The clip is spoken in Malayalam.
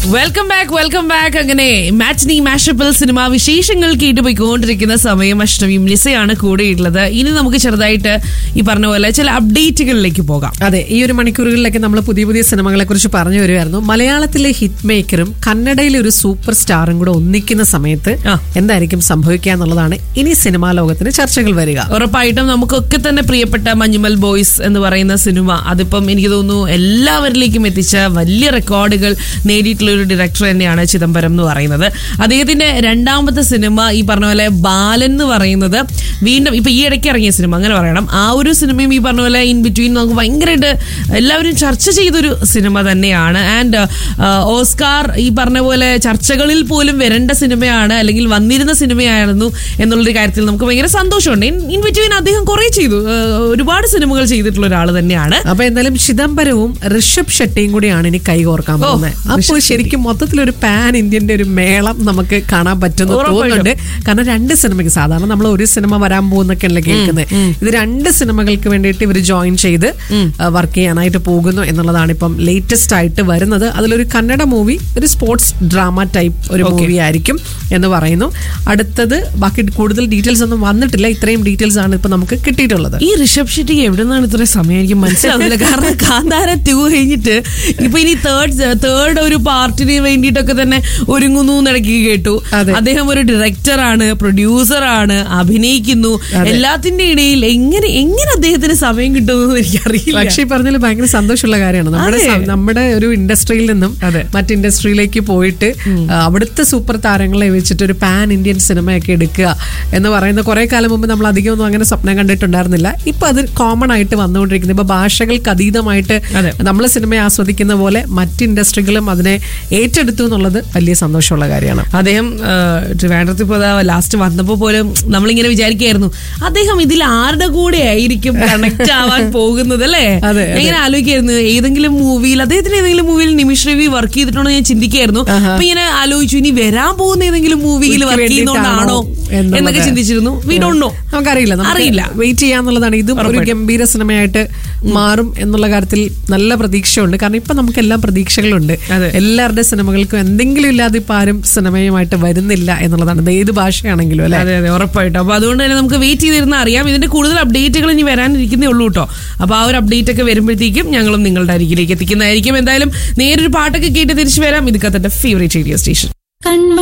Welcome back. അങ്ങനെ മാറ്റ്നി മാഷപ്പിൾ സിനിമ വിശേഷങ്ങൾ കേട്ടുപോയിക്കൊണ്ടിരിക്കുന്ന സമയം അഷ്ടമിയും ലിസയാണ് കൂടെയുള്ളത്. ഇനി നമുക്ക് ചെറുതായിട്ട് ഈ പറഞ്ഞ പോലെ ചില അപ്ഡേറ്റുകളിലേക്ക് പോകാം. അതെ, ഈ ഒരു മണിക്കൂറുകളിലേക്ക് നമ്മൾ പുതിയ പുതിയ സിനിമകളെ കുറിച്ച് പറഞ്ഞു വരുമായിരുന്നു. മലയാളത്തിലെ ഹിറ്റ് മേക്കറും കന്നഡയിലെ ഒരു സൂപ്പർ സ്റ്റാറും കൂടെ ഒന്നിക്കുന്ന സമയത്ത് എന്തായിരിക്കും സംഭവിക്കുക എന്നുള്ളതാണ് ഇനി സിനിമാ ലോകത്തിന് ചർച്ചകൾ വരിക. ഉറപ്പായിട്ടും നമുക്കൊക്കെ തന്നെ പ്രിയപ്പെട്ട മഞ്ഞുമൽ ബോയ്സ് എന്ന് പറയുന്ന സിനിമ, അതിപ്പം എനിക്ക് തോന്നുന്നു എല്ലാവരിലേക്കും എത്തിച്ച വലിയ റെക്കോർഡുകൾ നേടിയിട്ടുള്ള ഒരു ഡയറക്ടർ തന്നെയാണ് ചിദംബരം എന്ന് പറയുന്നത്. അദ്ദേഹത്തിന്റെ രണ്ടാമത്തെ സിനിമ ഈ പറഞ്ഞ പോലെ ബാലൻ എന്ന് പറയുന്നത് വീണ്ടും ഇപ്പൊ ഈ ഇടയ്ക്ക് ഇറങ്ങിയ സിനിമ അങ്ങനെ പറയണം. ആ ഒരു സിനിമയും ഈ പറഞ്ഞ പോലെ ഇൻ ബിറ്റ്വീൻ നമുക്ക് ഭയങ്കരമായിട്ട് എല്ലാവരും ചർച്ച ചെയ്തൊരു സിനിമ തന്നെയാണ്. ആൻഡ് ഓസ്കാർ ഈ പറഞ്ഞ പോലെ ചർച്ചകളിൽ പോലും വരേണ്ട സിനിമയാണ്, അല്ലെങ്കിൽ വന്നിരുന്ന സിനിമയായിരുന്നു എന്നുള്ളൊരു കാര്യത്തിൽ നമുക്ക് ഭയങ്കര സന്തോഷമുണ്ട്. ഇൻ ബിറ്റ്വീൻ അദ്ദേഹം കുറെ ചെയ്തു, ഒരുപാട് സിനിമകൾ ചെയ്തിട്ടുള്ള ഒരാൾ തന്നെയാണ്. അപ്പൊ എന്തായാലും ചിദംബരവും ഋഷഭ് ഷെട്ടിയും കൂടിയാണ് ഇനി കൈകോർക്കാൻ പോകുന്നത്. അപ്പോൾ ശരിക്കും മൊത്തത്തിലൊരു പാൻ ഇന്ത്യന്റെ ഒരു മേളം നമുക്ക് കാണാൻ പറ്റുന്നു തോന്നുന്നുണ്ട്. കാരണം രണ്ട് സിനിമയ്ക്ക്, സാധാരണ നമ്മൾ ഒരു സിനിമ വരാൻ പോകുന്നൊക്കെയല്ലേ കേൾക്കുന്നത്, ഇത് രണ്ട് സിനിമകൾക്ക് വേണ്ടിയിട്ട് ഇവർ ജോയിൻ ചെയ്ത് വർക്ക് ചെയ്യാനായിട്ട് പോകുന്നു എന്നുള്ളതാണ് ഇപ്പം ലേറ്റസ്റ്റ് ആയിട്ട് വരുന്നത്. അതിലൊരു കന്നഡ മൂവി, ഒരു സ്പോർട്സ് ഡ്രാമ ടൈപ്പ് ഒരു മൂവി ആയിരിക്കും എന്ന് പറയുന്നു. അടുത്തത് ബാക്കി കൂടുതൽ ഡീറ്റെയിൽസ് ഒന്നും വന്നിട്ടില്ല. ഇത്രയും ഡീറ്റെയിൽസ് ആണ് ഇപ്പൊ നമുക്ക് കിട്ടിയിട്ടുള്ളത്. ഈ ഋഷഭ് ഷെട്ടി എവിടെ നിന്നാണ് ഇത്രയും സമയം എനിക്ക് മനസ്സിലാവില്ല. കാരണം കാന്താര 2 കഴിഞ്ഞിട്ട് ഇപ്പൊ ഇനി തേർഡ് ഒരു പാർട്ടിന് വേണ്ടിയിട്ടൊക്കെ തന്നെ ഒരുങ്ങുന്നു എന്നിടയ്ക്ക് കേട്ടു. അദ്ദേഹം ഒരു ഡയറക്ടറാണ്, പ്രൊഡ്യൂസറാണ്, അഭിനയിക്കുന്നു. എല്ലാത്തിന്റെ ഇടയിൽ എങ്ങനെ അദ്ദേഹത്തിന് സമയം കിട്ടുമെന്ന് എനിക്കറിയില്ല. പക്ഷേ ഈ പറഞ്ഞാൽ ഭയങ്കര സന്തോഷമുള്ള കാര്യമാണ്. നമ്മുടെ ഒരു ഇൻഡസ്ട്രിയിൽ നിന്നും മറ്റ് ഇൻഡസ്ട്രിയിലേക്ക് പോയിട്ട് അവിടുത്തെ സൂപ്പർ താരങ്ങളെ വെച്ചിട്ട് ഒരു പാൻ ഇന്ത്യൻ സിനിമയൊക്കെ എടുക്കുക എന്ന് പറയുന്ന കുറെ കാലം മുമ്പ് നമ്മൾ അധികം ഒന്നും അങ്ങനെ സ്വപ്നം കണ്ടിട്ടുണ്ടായിരുന്നില്ല. ഇപ്പൊ അത് കോമൺ ആയിട്ട് വന്നുകൊണ്ടിരിക്കുന്നത്. ഇപ്പൊ ഭാഷകൾക്ക് അതീതമായിട്ട് നമ്മൾ സിനിമയെ ആസ്വദിക്കുന്ന പോലെ മറ്റ് ഇൻഡസ്ട്രികളും അതിനെ ഏറ്റെടുത്തു എന്നുള്ളത് വലിയ സന്തോഷമുള്ള കാര്യമാണ്. അദ്ദേഹം ട്രിവാൻഡ്രത്ത് ഇപ്പോൾ ലാസ്റ്റ് വന്നപ്പോൾ പോലും നമ്മളിങ്ങനെ വിചാരിക്കുകയായിരുന്നു അദ്ദേഹം ഇതിൽ ആരുടെ കൂടെ ആയിരിക്കും കണക്ട് ആവാൻ പോകുന്നത് അല്ലേ. ഇങ്ങനെ ആലോചിക്കായിരുന്നു ഏതെങ്കിലും മൂവിയിൽ, അദ്ദേഹത്തിന് ഏതെങ്കിലും മൂവിയിൽ നിമിഷ് രവി വർക്ക് ചെയ്തിട്ടുണ്ടോ ഞാൻ ചിന്തിക്കായിരുന്നു. അപ്പൊ ഇങ്ങനെ ആലോചിച്ചു ഇനി വരാൻ പോകുന്ന ഏതെങ്കിലും മൂവിയിൽ വർക്ക് ചെയ്യുന്നോണ്ടാണോ എന്നൊക്കെ ചിന്തിച്ചിരുന്നു. വി ഡോണ്ട് നോ, നമുക്കറിയില്ല. വെയിറ്റ് ചെയ്യാന്നുള്ളതാണ്. ഇതും ഒരു ഗംഭീര സിനിമയായിട്ട് മാറും എന്നുള്ള കാര്യത്തിൽ നല്ല പ്രതീക്ഷയുണ്ട്. കാരണം ഇപ്പൊ നമുക്ക് എല്ലാം പ്രതീക്ഷകളുണ്ട്. എല്ലാവരുടെ സിനിമകൾക്കും എന്തെങ്കിലും ഇല്ലാതെ ഇപ്പൊ ആരും സിനിമയുമായിട്ട് വരുന്നില്ല എന്നുള്ളതാണ്, ഏത് ഭാഷയാണെങ്കിലും അല്ലെ. അതെ, ഉറപ്പായിട്ടും. അപ്പൊ അതുകൊണ്ട് തന്നെ നമുക്ക് വെയിറ്റ് ചെയ്തിരുന്ന അറിയാം. ഇതിന്റെ കൂടുതൽ അപ്ഡേറ്റുകൾ ഇനി വരാനിരിക്കുന്നേ ഉള്ളൂ കേട്ടോ. അപ്പൊ ആ ഒരു അപ്ഡേറ്റ് ഒക്കെ വരുമ്പോഴത്തേക്കും ഞങ്ങളും നിങ്ങളുടെ അരികിലേക്ക് എത്തിക്കുന്നതായിരിക്കും. എന്തായാലും നേരൊരു പാട്ടൊക്കെ കേട്ട് തിരിച്ചു വരാം. ഇത് കത്തന്റെ ഫേവറേറ്റ് റേഡിയോ സ്റ്റേഷൻ.